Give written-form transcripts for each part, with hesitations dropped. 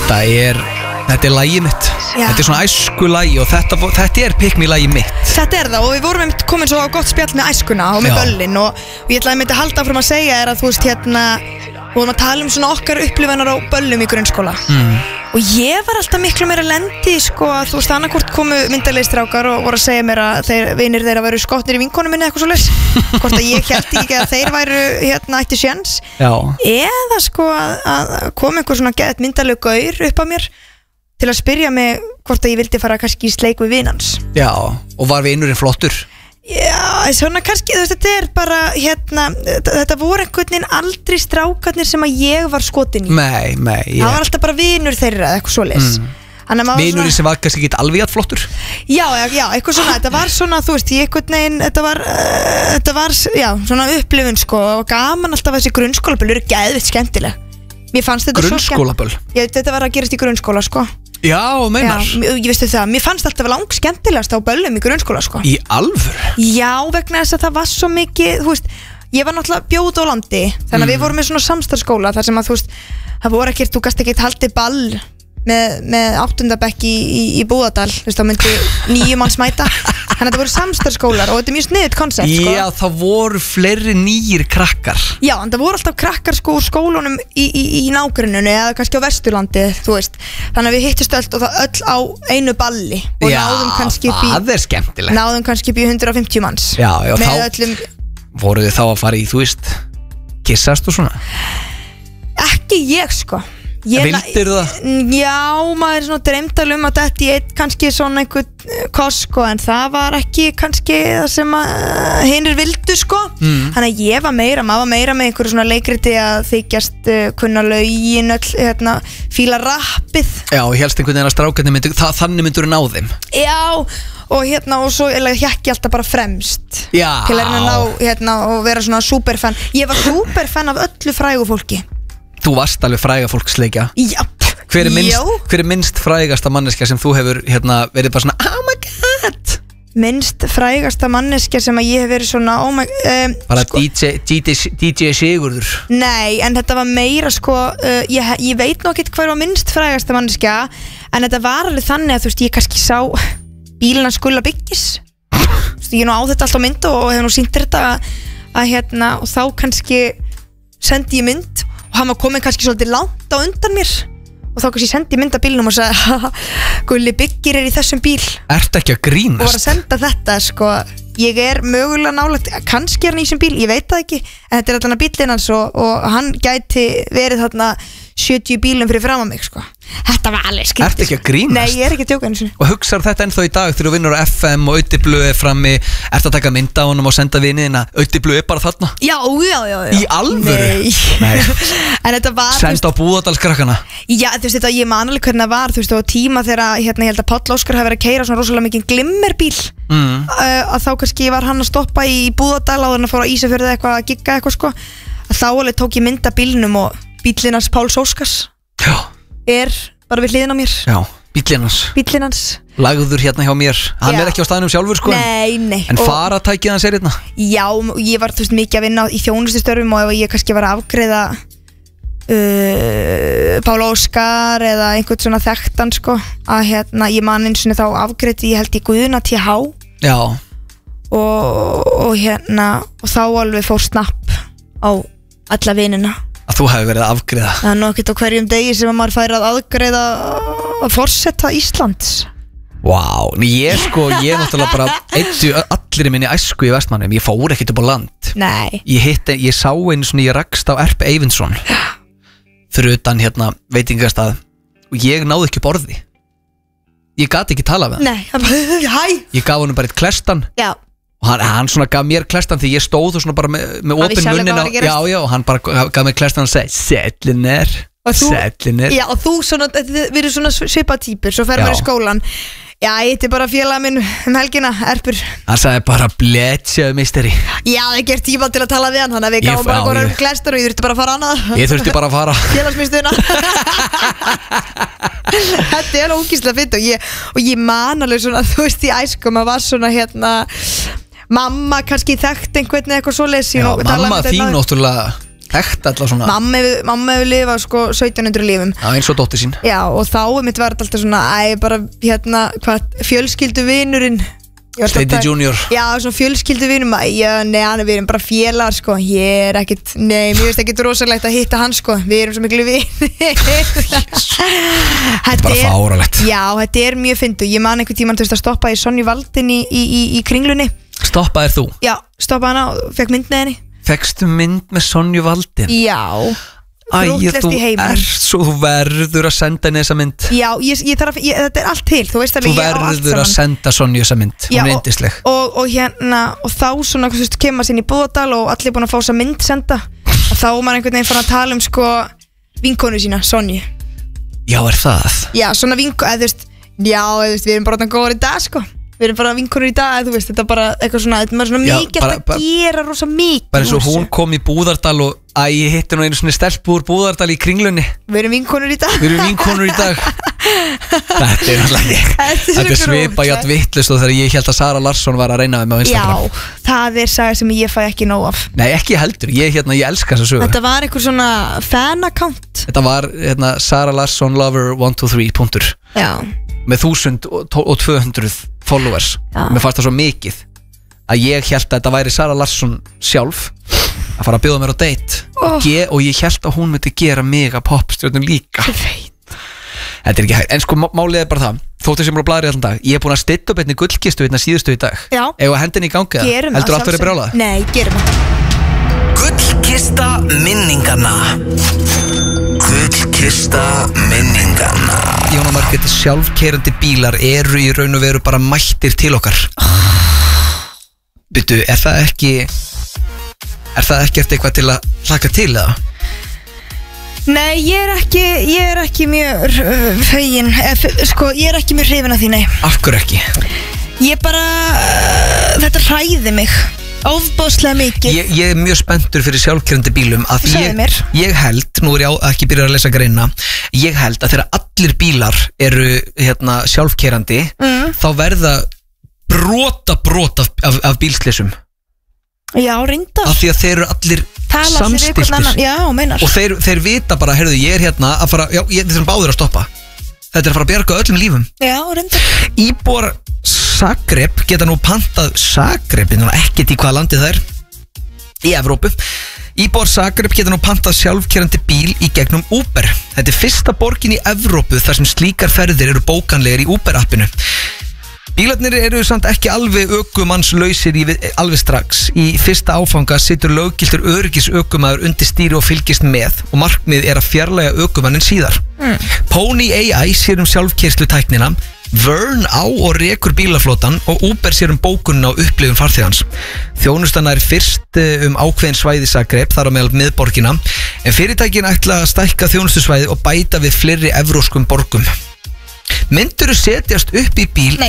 Þetta er lagið mitt. Já. Þetta er svona æskulagi og þetta er pick me lagið mitt. Þetta er það og við vorum komin svo á gott spjall með æskuna og með böllin og ég ætlaði að halda áfram að segja að þú veist við vorum að tala svona okkar upplifanir á böllum í grunnskóla og ég var alltaf miklu meira lendi sko að þú veist annarkvort komu myndarleistrákar og voru að segja mér að vinir þeirra væru skotnir í vinkonu minni eitthvað svoleiðis hvort að ég hélt ekki að þeir væru ætti séns eða sko að kom einhver svona gett myndarleg gaur upp að mér til að spyrja mig hvort að ég vildi fara kannski í sleik við vinans. Já, og var vinurinn flottur? Já, svona kannski, þú veist, þetta er bara þetta voru einhvern veginn aldrei strákarnir sem að ég var skotin í. Nei, það var alltaf bara vinur þeirra eitthvað svoleiðis. Vinurinn sem var kannski ekki alveg flottur? Já, eitthvað svona, þetta var svona, þú veist, ég einhvern veginn, þetta var, já, svona upplifun sko og gaman alltaf þessi grunnskólaböll eru geðvitt skemmtileg. Mér fannst þetta grunnskólaböll? Þetta var að gerast í grunnskóla sko. Já, meinar? Já, ég veistu það, mér fannst alltaf langskemmtilegast á böllum í grunnskóla sko. Í alvöru? Já, vegna þess að það var svo mikið, þú veist, ég var náttúrulega bjóð á landi, þannig að við vorum með svona samstarfsskóla þar sem að þú veist, það voru ekkert, þú gast ekki haldið ball með 8. bekk í Búðardal, þú veist, þá myndi 9 manns mæta, þannig að þetta voru samstarfsskólar og þetta er mjög sniðugt koncept sko. Já, það voru fleiri nýjir krakkar. Já, en það voru alltaf krakkar sko úr skólunum í nágruninu eða kannski á Vesturlandi, þú veist, þannig að við hittist öll á einu balli og náðum kannski upp í það er skemmtilegt. Náðum kannski upp í 150 manns. Já, þá voru þið þá að fara í, þú veist, kissast og svona? Ekki ég sko. Vildir það? Já, maður er svona dreymdal að þetta í eitt kannski svona einhvern koss sko, en það var ekki kannski það sem hinir vildu sko. Þannig að ég var meira með einhverju svona leikriti að þykjast kunna lögin öll, fíla rappið. Já, og helst einhvern veginn að strákarnir þannig myndur ná þeim. Já, og svo hjekki alltaf bara fremst til að ná og vera svona superfan. Ég var superfan af öllu frægu fólki. Þú varst alveg fræga fólksleikja. Já. Hver er minnst frægasta manneskja sem þú hefur verið bara svona oh my god? Minnst frægasta manneskja sem að ég hef verið svona oh my bara sko, DJ Sigurður. Nei, en þetta var meira sko ég veit nú ekkert hver var minnst frægasta manneskja, en þetta var alveg þannig að þú veist, ég kannski sá bílina Skulla Byggis. Ég nú á þetta alltaf mynd og hef nú sýnt þetta að og þá kannski sendi ég mynd og hann var komin kannski svolítið langt á undan mér og þá kannski sendi ég mynd af bílnum og sagði Gulli Byggir í þessum bíl. Ertu ekki að grínast? Og var að senda þetta sko, ég mögulega nálægt, kannski hann í þessum bíl, ég veit það ekki, en þetta allan að bílinn hans og hann gæti verið þarna 70 bílum fyrir fram að mig sko. Þetta var alveg skrítið. Ertu ekki að grínast? Nei, ég er ekki að djóka einu sinni. Og hugsar þetta ennþá í dag þegar þú vinnur á FM og Öddi Blöð er frammi, ertu að taka mynda á honum og senda viniðina, Öddi Blöð er bara þarna? Já. Í alvöru? Nei. En þetta var senda á Búðardalskrakkana? Já, þú veist þetta, ég man alveg hvernig það var, þú veist, á tíma þegar ég held að Páll Óskar hafi verið að keyra svona rosalega mikið glimmerbíl að þá kannski var hann að stoppa í Búðardal og þannig að fóra á Ísafjörði eitthvað að gigga eitthvað sko, að þá alveg tók ég mynd af bílnum og bíllinn hans Páls Óskars er bara við hliðina á mér. Já, bíllinn hans lagður hérna hjá mér, hann er ekki á staðnum sjálfur sko. Nei. En faratækið hans er hérna? Já, ég var þú veist mikið að vinna í þjónustustörfum og ef ég kannski var að afgreiða Pál Óskar eða einhvern svona þekktan sko, að ég man eins og þá afgreiði ég held í Guðna TH. Já. Og þá alveg fór snapp á alla vinina að þú hefði verið að afgreiða. Það er nokkið á hverjum degi sem maður fær að afgreiða að forseta Íslands. Vá, ég náttúrulega bara eittu allir minni æsku í Vestmannum, ég fór ekkert upp á land. Nei. Ég sá einu svona, ég rakst á Erp Eyvindsson fyrir utan veitingastað og ég náði ekki borði. Ég gat ekki tala við hann. Nei, hæ. Ég gaf honum bara eitt klestan. Já. Og hann svona gaf mér klestan því ég stóð og svona bara með opin munnin og hann bara gaf mér klestan og segi Settlinir. Já, og þú svona, við erum svona svipa týpur, svo fer maður í skólan. Já, ég heiti bara félaga minn helgina, Erpur. Hann sagði bara bletsjöðu misteri. Já, það gert tíma til að tala við hann, þannig að við gáum bara góðar klestar og ég þurfti bara að fara annað. Ég þurfti bara að fara félagsmiðstöðina. Þetta er ógeðslega fint og ég man alveg svona, þú veist, í æsku maður var svona mamma kannski þekkt einhvern eitthvað svoleiðis. Já, mamma þín náttúrulega Þekkt alltaf svona. Mamma hefur lifað sko 1700 lífum. Já, eins og dóttir sín. Já, og þá mitt var alltaf svona, bara fjölskylduvinurinn. Steindi Junior. Já, svona fjölskylduvinum. Við erum bara félagar sko. Ég ekkert, mér finnst ekkert rosalegt að hitta hann sko. Við erum svo miklu vinir. Bara fáralegt. Já, þetta mjög fyndu. Ég man einhvern tímann að stoppa í Sonju Valdin í Kringlunni. Stoppaðir þú? Já, stoppaði hana og fekk mynd með henni. Fekkstu mynd með Sonju Valdin? Já. Þú verður að senda henni þessa mynd. Já, þetta allt til. Þú verður að senda Sonju þessa mynd. Hún yndisleg. Og þá svona kemur sér í Búðardal og allir búin að fá þessa mynd senda. Og þá maður einhvern veginn fann að tala sko vinkonu sína, Sonju. Já, það? Já, svona vinkonu, við erum bara góður í dag sko. Við erum bara vinkonur í dag, þetta bara eitthvað svona, þetta er svona mikið að gera rosa mikið. Bara eins og hún kom í Búðardal og ég hitti nú einu svona stelpur úr Búðardal í Kringlunni. Við erum vinkonur í dag. Þetta alltaf ég. Þetta svipa jætt vittlust og þegar ég held að Sara Larsson var að reyna við mig á Instagram. Já, það saga sem ég fæ ekki nóg af. Nei, ekki heldur, ég elska þessa sögu. Þetta var eitthvað svona fan-account. Þetta var Sara Larsson lover 123. Já. Með 1200 followers. Mér fannst það svo mikið að ég held að þetta væri Sara Larsson sjálf að fara að bjóða mér á date og ég held að hún myndi gera mig að popstjörnum líka. Þetta ekki hægt, en sko málið bara það, þóttu sem eru á blaðri allan dag, ég búin að stilla upp einni gullkistu síðustu í dag. Já. Eða hendinni í gangi það? Gerum það. Heldur allt verið brjálað? Nei, gerum það. Gullkista minninganna. Gullkista minninganna. Jóna Margrét, sjálfkeyrandi bílar eru í raun og veru bara mættir til okkar. Byrju, er það ekkert eitthvað til að hlaka til eða? Nei, ég er ekki mjög fegin, sko, ég er ekki mjög hrifin af því, nei. Af hverju ekki? Ég bara, þetta hræði mig ofbáslega mikið. Ég er mjög spenntur fyrir sjálfkeyrandi bílum að ég held, nú er ég ekki byrjað að lesa greina, ég held að þegar allir bílar eru sjálfkeyrandi þá verða brot af bílslysum. Já, reyndar. Af því að þeir eru allir samstiltir. Já, meinar. Og þeir vita bara, heyrðu, ég er hérna að fara, við þurfum báðir að stoppa. Þetta er að fara að bjarga öllum lífum. Já, reyndar. Íbúar Zagreb geta nú pantað Zagreb, ekkert í hvaða landi það er í Evrópu. Íbúar Zagreb geta nú pantað sjálfkeyrandi bíl í gegnum Uber. Þetta er fyrsta borgin í Evrópu þar sem slíkar ferðir eru bókanlegar í Uber appinu. Bílarnir eru samt ekki alveg ökumannslausir alveg strax. Í fyrsta áfanga situr löggiltur öryggis ökumaður undir stýri og fylgist með og markmið er að fjarlæga ökumannin síðar. Pony AI sér sjálfkeyrslutæknina, Vern á og rekur bílaflotan og Uber sér bókunina og upplifun farþegans. Þjónustan er fyrst ákveðin svæði Zagreb, þar á meðal miðborgina, en fyrirtækin ætla að stækka þjónustusvæði og bæta við fleiri evróskum borgum. Myndirðu setjast upp í bíl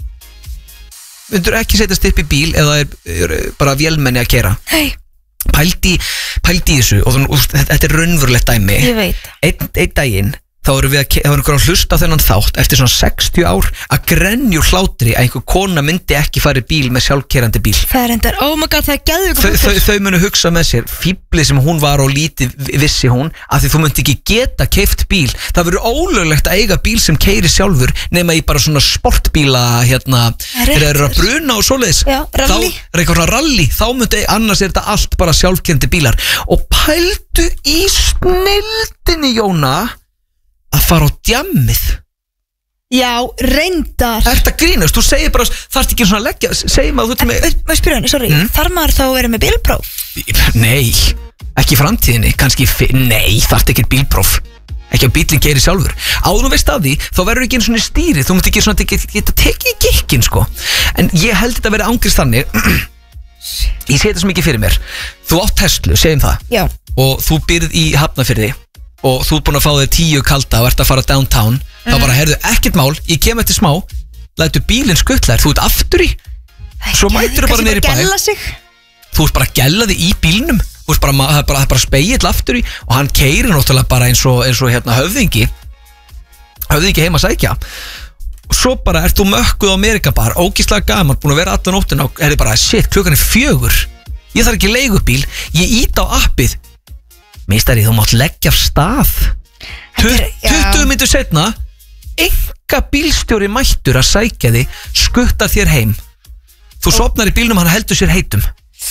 myndirðu ekki setjast upp í bíl eða er bara vélmenni að keyra? Hei. Pældi í þessu og þetta er raunverulegt dæmi. Ég veit. Einn daginn þá erum við að hlusta á þennan þátt eftir svona 60 ár að grenju hlátri að einhver kona myndi ekki fara í bíl með sjálfkeyrandi bíl. Það er endar, oh my god, það er geðveikur. Þau munu hugsa með sér, fíbli sem hún var og lítið vissi hún, að því þú myndi ekki geta keypt bíl. Það verður ólöglegt að eiga bíl sem keyrir sjálfur nema í bara svona sportbíla þeir eru að bruna og svoleiðis. Já, rally. Rally, þá myndi annars er þetta allt bara sjálfkeyrandi bílar. Og pældu í snilldinni, Jóna, að fara á djammið. Já, reyndar. Er þetta grínast? Þú segir bara, þarfst ekki svona að leggja, segir maður þú með... Má spyrja henni, sorry, þarf maður þá að vera með bílpróf? Nei, ekki í framtíðinni, kannski, nei, þarfst ekki bílpróf. Ekki að bílinn keyri sjálfur. Áður þú veist af því, þá verður ekki einu svona stýri, þú mútt ekki svona geta tekið í gikkin, sko. En ég held þetta að vera ángrist þannig, ég segi þetta svo mikið fyrir mér. Þú átt Tesla, segjum það. Já. Og þú býrð í Hafnarfirði og þú ert búin að fá þig 10 kalda og ert að fara downtown, þá bara, heyrðu, ekkert mál, ég kem eftir smá, lætu bílinn skuttla þér, þú ert aftur í, svo mætur þú bara niður í bæ, þú ert bara að gella þig í bílnum, þú ert bara, það er bara spegill aftur í og hann keyrir náttúrulega bara eins og höfðingi heima að sækja og svo bara ert þú mökkuð á Amerikabar, ógeðslega gaman, búin að vera allan nóttina og er þið bara, shit, klukkan er 4, ég þarf ekki leigubíl, ég ít á appið Meistari, þú mátt leggja af stað 20 mínútur seinna enga bílstjóri mættur að sækja þig, skutta þér heim. Þú sofnar í bílnum, hann heldur sér heitum.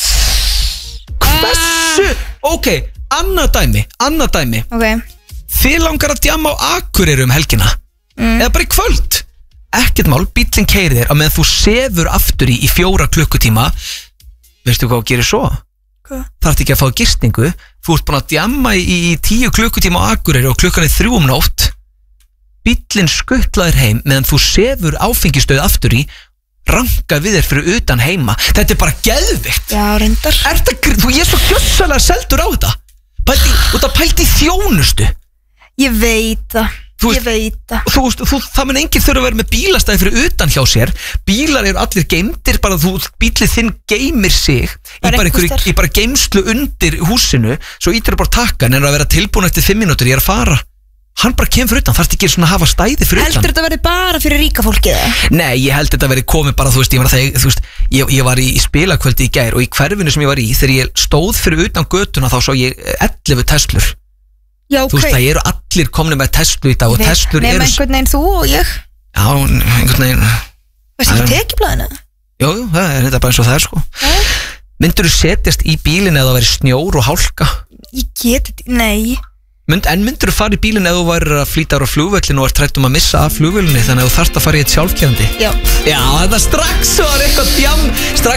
Hversu? Ok, annað dæmi okay. Þið langar að djamma á Akureyri helgina eða bara í kvöld. Ekkert mál, bíllinn keyrir þér á meðan þú sefur aftur í 4 klukkutíma. Veistu hvað gerir svo? Þarft ekki að fá gistingu. Þú ert búin að djamma í 10 klukkutíma á Akureyri og klukkan 3 um nótt. Bíllinn skuttlaðir heim meðan þú sefur áfengistöð aftur í, ranka við þér fyrir utan heima. Þetta er bara geðvikt. Já, reyndar. Ég er svo gjössalega seldur á þetta. Pældi í þjónustu. Ég veit það. Það mun enginn þurfa að vera með bílastæði fyrir utan hjá sér. Bílar eru allir geymdir, bara bílið þinn geymir sig í bara geymslu undir húsinu. Svo ítir bara takkan en að vera tilbúin eftir 5 mínútur, ég er að fara. Hann bara kemur fyrir utan, þarf ekki svona að hafa stæði fyrir utan. Heldur þetta verið bara fyrir ríka fólkið? Nei, ég held þetta verið komið bara, ég var í spilakvöldi í gær og í hverfinu sem ég var í, þegar ég stóð fyrir utan götuna þá sá ég 11 Teslur. Já, ok. Það eru allir komnir með Teslu í dag og Teslur eru... Nefn einhvern veginn þú og ég? Já, einhvern veginn... Veistu ekki tekiblaðinu? Jú, það er þetta bara eins og það er sko. Myndur þú setjast í bílinn eða það væri snjór og hálka? Ég get þetta, nei. En myndur þú fara í bílinn eða þú væri að flýta á flugvöllinu og er trætt að missa af flugvöllinu þannig að þú þarft að fara í eitt sjálfkefandi? Já. Já, þetta strax var eitthvað djam, strax